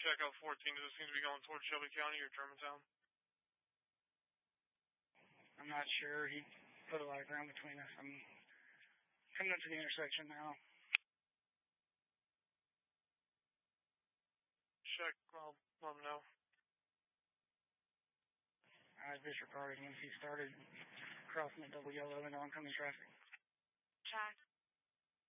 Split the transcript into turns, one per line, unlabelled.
check out 14. Does it seem to be going towards Shelby County or Germantown?
I'm not sure. He put a light around between us. I'm coming up to the intersection now.
Check. I'll let him know.
Disregarded once he started crossing the double yellow into oncoming traffic.
Check.